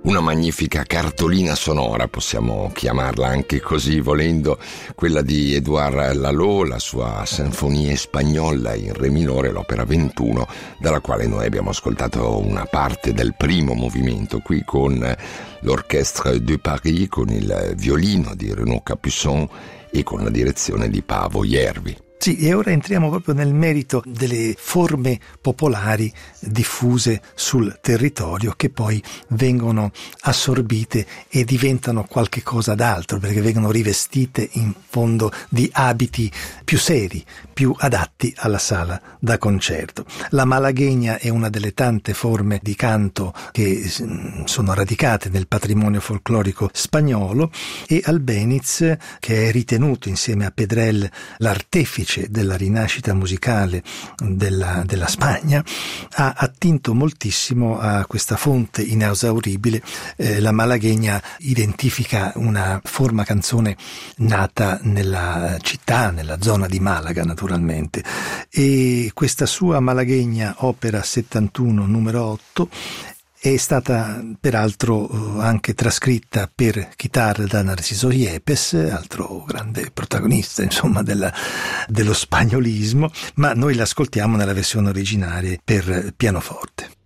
Una magnifica cartolina sonora, possiamo chiamarla anche così volendo, quella di Édouard Lalo, la sua Sinfonie Spagnola in re minore, l'opera 21, dalla quale noi abbiamo ascoltato una parte del primo movimento, qui con l'Orchestre de Paris, con il violino di Renaud Capuçon e con la direzione di Paavo Järvi. Sì, e ora entriamo proprio nel merito delle forme popolari diffuse sul territorio che poi vengono assorbite e diventano qualche cosa d'altro, perché vengono rivestite in fondo di abiti più seri, più adatti alla sala da concerto. La malagueña è una delle tante forme di canto che sono radicate nel patrimonio folclorico spagnolo, e Albéniz, che è ritenuto insieme a Pedrell l'artefice della rinascita musicale della Spagna, ha attinto moltissimo a questa fonte inesauribile. La malagueña identifica una forma canzone nata nella città, nella zona di Malaga naturalmente, e questa sua malagueña, opera 71 numero 8, è stata peraltro anche trascritta per chitarra da Narciso Yepes, altro grande protagonista insomma dello spagnolismo, ma noi l'ascoltiamo nella versione originale per pianoforte.